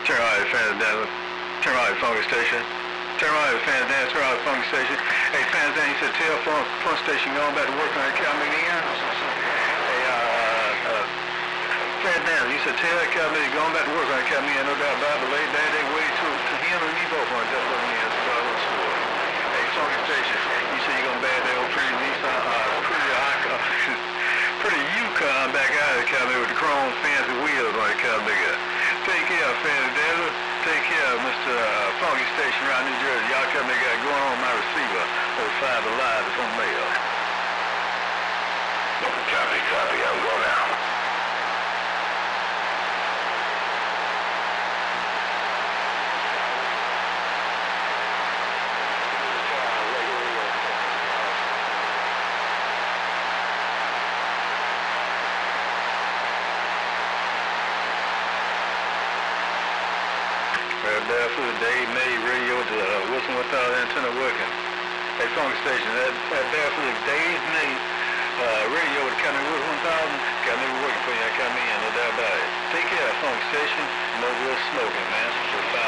Turn right at Fans Dance. Turn right at Funky Station. Turn right at Fans Dance. Turn right at Funky Station. Hey, Fans Dance, you said tell Funk Station going back to work on that coming in. Hey, Fans Dance, you said tell that company going back to work on that coming in. No doubt about it. But late day, they wait to him and me both on that looking in. That's what I was for. Hey, Funky Station, you said you're going to bad that old pretty Nissan, pretty Yukon back out of the company with the chrome fancy wheels on the company. Take care of Fancy Desert. Take care of Mr. Funky Station around New Jersey. Y'all company got going on my receiver. Or Five Alive is on mail. Copy, copy. I'll go now. Barefoot, Dave May, radio to Wilson without antenna working. Hey, Funky Station, that Barefoot, Dave May, radio to come in with 1000, got me working for you, I come in, no doubt about it. Take care of Funky Station, no real smoking, man.